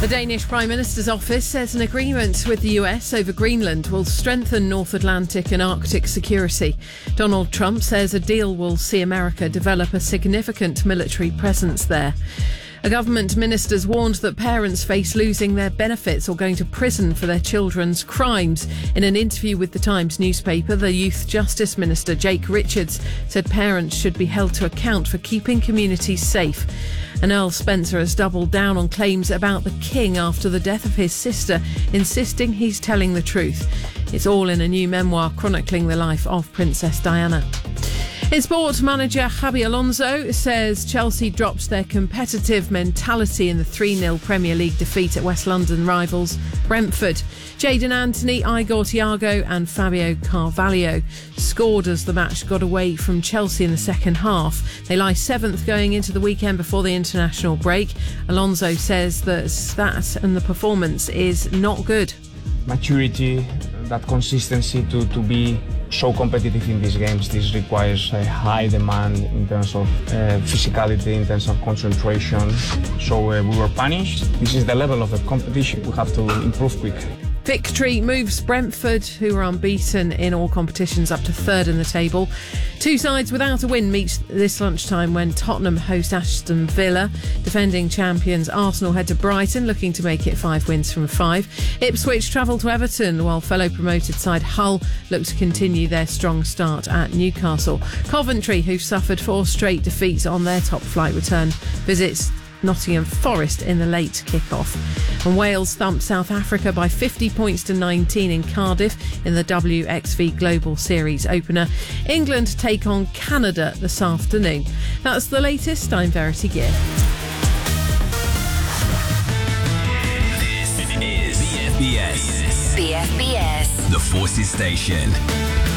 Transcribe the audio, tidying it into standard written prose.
The Danish Prime Minister's office says an agreement with the US over Greenland will strengthen North Atlantic and Arctic security. Donald Trump says a deal will see America develop a significant military presence there. A government minister's warned that parents face losing their benefits or going to prison for their children's crimes. In an interview with the Times newspaper, the Youth Justice Minister, Jake Richards, said parents should be held to account for keeping communities safe. And Earl Spencer has doubled down on claims about the King after the death of his sister, insisting he's telling the truth. It's all in a new memoir chronicling the life of Princess Diana. In sport, manager Xabi Alonso says Chelsea dropped their competitive mentality in the 3-0 Premier League defeat at West London rivals Brentford. Jadon Anthony, Igor Thiago and Fabio Carvalho scored as the match got away from Chelsea in the second half. They lie 7th going into the weekend before the international break. Alonso says that and the performance is not good. Maturity, that consistency to be so competitive in these games. This requires a high demand in terms of physicality, in terms of concentration. So we were punished. This is the level of the competition. We have to improve quick. Victory moves Brentford, who are unbeaten in all competitions, up to 3rd in the table. Two sides without a win meet this lunchtime when Tottenham host Aston Villa. Defending champions Arsenal head to Brighton, looking to make it 5 wins from 5. Ipswich travel to Everton, while fellow promoted side Hull look to continue their strong start at Newcastle. Coventry, who've suffered 4 straight defeats on their top flight return, visits Nottingham Forest in the late kick-off. And Wales thumped South Africa by 50 points to 19 in Cardiff in the WXV Global Series opener. England take on Canada this afternoon. That's the latest. I'm Verity Gear. This is BFBS. BFBS. The Forces Station.